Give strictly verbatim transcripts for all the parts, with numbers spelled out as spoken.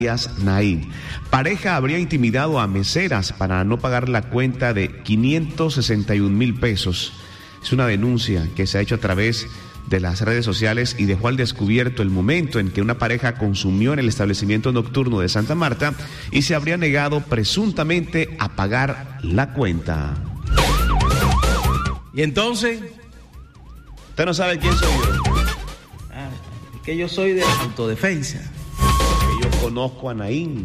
Naín. Pareja habría intimidado a meseras para no pagar la cuenta de quinientos sesenta y un mil pesos. Es una denuncia que se ha hecho a través de las redes sociales y dejó al descubierto el momento en que una pareja consumió en el establecimiento nocturno de Santa Marta y se habría negado presuntamente a pagar la cuenta. ¿Y entonces? Usted no sabe quién soy yo. Ah, es que yo soy de autodefensa. Yo conozco a Naín.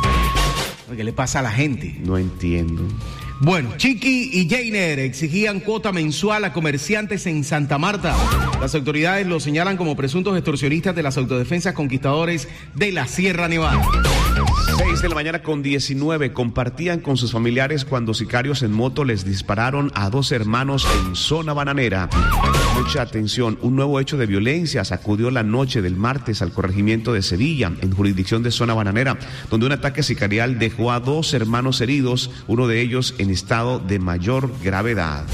¿Qué le pasa a la gente? No entiendo. Bueno, Chiqui y Jainer exigían cuota mensual a comerciantes en Santa Marta. Las autoridades los señalan como presuntos extorsionistas de las autodefensas conquistadores de la Sierra Nevada. seis de la mañana con diecinueve. Compartían con sus familiares cuando sicarios en moto les dispararon a dos hermanos en zona bananera. Mucha atención, un nuevo hecho de violencia sacudió la noche del martes al corregimiento de Sevilla, en jurisdicción de zona bananera, donde un ataque sicarial dejó a dos hermanos heridos, uno de ellos en estado de mayor gravedad.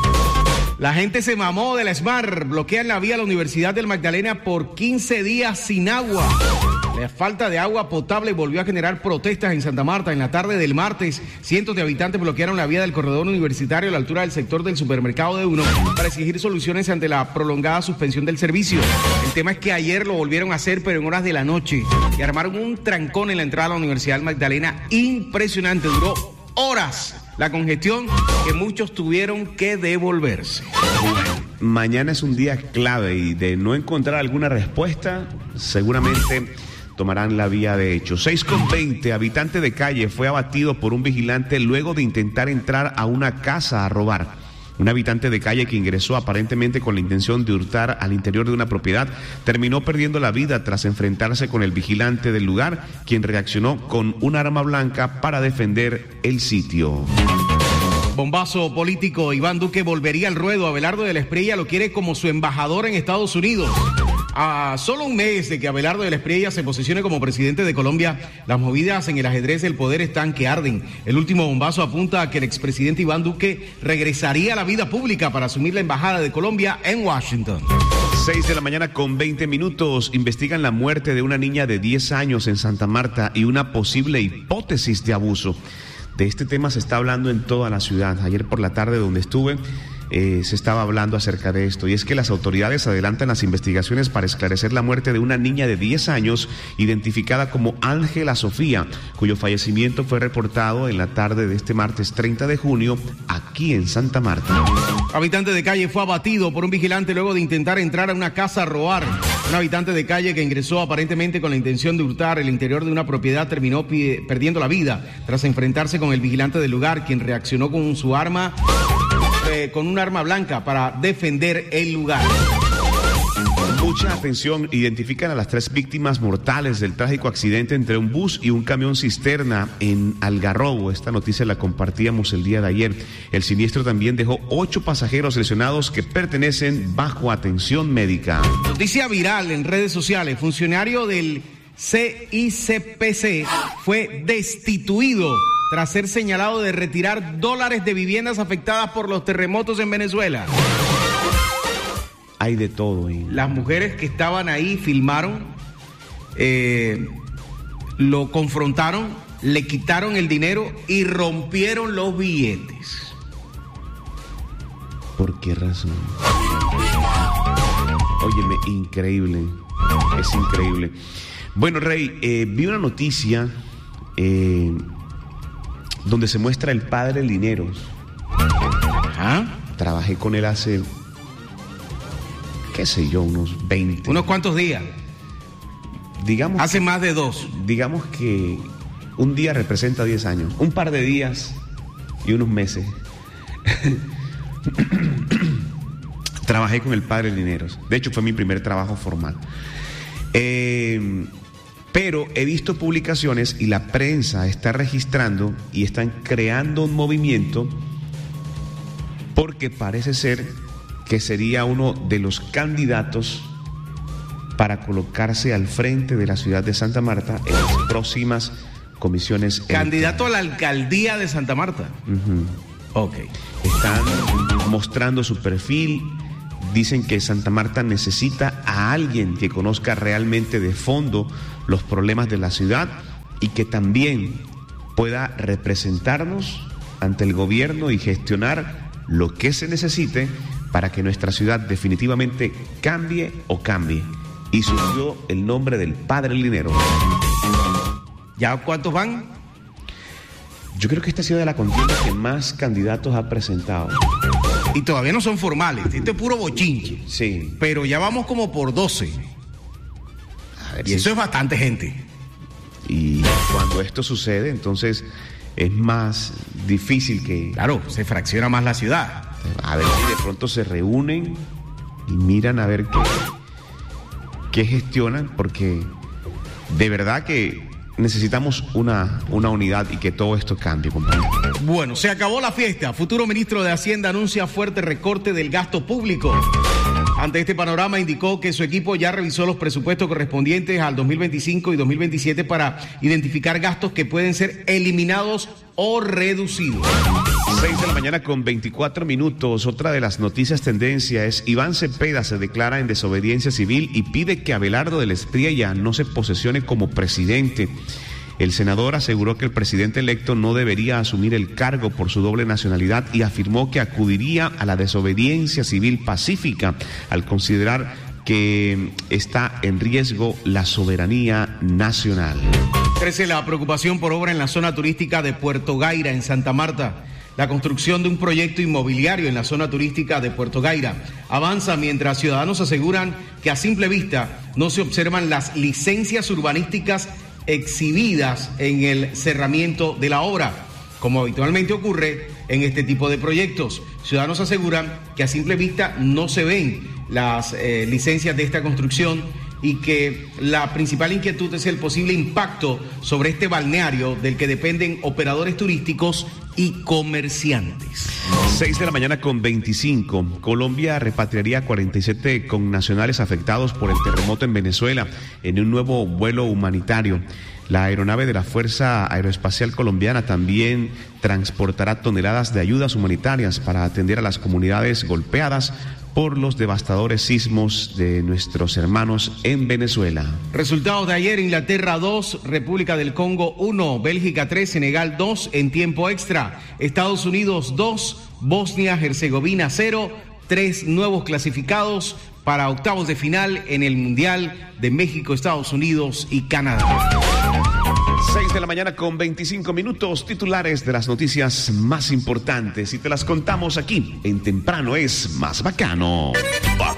La gente se mamó de la SMART, bloquean la vía a la Universidad del Magdalena por quince días sin agua. La falta de agua potable volvió a generar protestas en Santa Marta. En la tarde del martes, cientos de habitantes bloquearon la vía del corredor universitario a la altura del sector del supermercado de Uno para exigir soluciones ante la prolongada suspensión del servicio. El tema es que ayer lo volvieron a hacer, pero en horas de la noche, y armaron un trancón en la entrada a la Universidad del Magdalena impresionante. Duró horas la congestión que muchos tuvieron que devolverse. Mañana es un día clave y de no encontrar alguna respuesta, seguramente tomarán la vía de hecho. seis con veinte, habitante de calle fue abatido por un vigilante luego de intentar entrar a una casa a robar. Un habitante de calle que ingresó aparentemente con la intención de hurtar al interior de una propiedad terminó perdiendo la vida tras enfrentarse con el vigilante del lugar, quien reaccionó con un arma blanca para defender el sitio. Bombazo político, Iván Duque volvería al ruedo. Abelardo de la Espriella lo quiere como su embajador en Estados Unidos. A solo un mes de que Abelardo de la Espriella se posicione como presidente de Colombia, las movidas en el ajedrez del poder están que arden. El último bombazo apunta a que el expresidente Iván Duque regresaría a la vida pública para asumir la embajada de Colombia en Washington. seis de la mañana con veinte minutos. Investigan la muerte de una niña de diez años en Santa Marta y una posible hipótesis de abuso. De este tema se está hablando en toda la ciudad. Ayer por la tarde, donde estuve, Eh, se estaba hablando acerca de esto, y es que las autoridades adelantan las investigaciones para esclarecer la muerte de una niña de diez años identificada como Ángela Sofía, cuyo fallecimiento fue reportado en la tarde de este martes treinta de junio aquí en Santa Marta. Habitante de calle fue abatido por un vigilante luego de intentar entrar a una casa a robar. Un habitante de calle que ingresó aparentemente con la intención de hurtar el interior de una propiedad terminó pide, perdiendo la vida tras enfrentarse con el vigilante del lugar, quien reaccionó con su arma Eh, con un arma blanca para defender el lugar. Mucha atención, identifican a las tres víctimas mortales del trágico accidente entre un bus y un camión cisterna en Algarrobo. Esta noticia la compartíamos el día de ayer. El siniestro también dejó ocho pasajeros lesionados que pertenecen bajo atención médica. Noticia viral en redes sociales. Funcionario del C I C P C fue destituido tras ser señalado de retirar dólares de viviendas afectadas por los terremotos en Venezuela. Hay de todo, ¿eh? Las mujeres que estaban ahí filmaron, eh, lo confrontaron, le quitaron el dinero y rompieron los billetes. ¿Por qué razón? Óyeme, increíble, es increíble. Bueno, Rey, eh, vi una noticia eh, donde se muestra el padre Lineros. Ajá. Trabajé con él hace, qué sé yo, unos veinte. ¿Unos cuantos días? Digamos. Hace que, más de dos. Digamos que un día representa diez años. Un par de días y unos meses. Trabajé con el padre Lineros. De hecho, fue mi primer trabajo formal. Eh... Pero he visto publicaciones y la prensa está registrando y están creando un movimiento porque parece ser que sería uno de los candidatos para colocarse al frente de la ciudad de Santa Marta en las próximas comisiones. Candidato a la alcaldía de Santa Marta. Uh-huh. Ok. Están mostrando su perfil. Dicen que Santa Marta necesita a alguien que conozca realmente de fondo los problemas de la ciudad y que también pueda representarnos ante el gobierno y gestionar lo que se necesite para que nuestra ciudad definitivamente cambie o cambie. Y surgió el nombre del padre Linero. ¿Ya cuántos van? Yo creo que esta ha sido de la contienda que más candidatos ha presentado. Y todavía no son formales, esto es puro bochinche. Sí. Pero ya vamos como por doce. A ver Y si eso es bastante gente. Y cuando esto sucede, entonces es más difícil que... Claro, se fracciona más la ciudad. A ver si de pronto se reúnen y miran a ver qué, qué gestionan, porque de verdad que necesitamos una, una unidad y que todo esto cambie, compañero. Bueno, se acabó la fiesta. Futuro ministro de Hacienda anuncia fuerte recorte del gasto público. Ante este panorama indicó que su equipo ya revisó los presupuestos correspondientes al dos mil veinticinco y dos mil veintisiete para identificar gastos que pueden ser eliminados o reducidos. seis de la mañana con veinticuatro minutos. Otra de las noticias tendencia es Iván Cepeda se declara en desobediencia civil y pide que Abelardo del Espriella no se posesione como presidente. El senador aseguró que el presidente electo no debería asumir el cargo por su doble nacionalidad y afirmó que acudiría a la desobediencia civil pacífica al considerar que está en riesgo la soberanía nacional. Crece la preocupación por obra en la zona turística de Puerto Gaira, en Santa Marta. La construcción de un proyecto inmobiliario en la zona turística de Puerto Gaira avanza mientras ciudadanos aseguran que a simple vista no se observan las licencias urbanísticas exhibidas en el cerramiento de la obra, como habitualmente ocurre en este tipo de proyectos. Ciudadanos aseguran que a simple vista no se ven las eh, licencias de esta construcción y que la principal inquietud es el posible impacto sobre este balneario del que dependen operadores turísticos y comerciantes. seis de la mañana con veinticinco. Colombia repatriaría cuarenta y siete connacionales afectados por el terremoto en Venezuela en un nuevo vuelo humanitario. La aeronave de la Fuerza Aeroespacial Colombiana también transportará toneladas de ayudas humanitarias para atender a las comunidades golpeadas por los devastadores sismos de nuestros hermanos en Venezuela. Resultados de ayer: Inglaterra dos, República del Congo uno, Bélgica tres, Senegal dos en tiempo extra, Estados Unidos dos, Bosnia-Herzegovina cero, tres nuevos clasificados para octavos de final en el Mundial de México, Estados Unidos y Canadá. seis de la mañana con veinticinco minutos, titulares de las noticias más importantes y te las contamos aquí en Temprano es Más Bacano.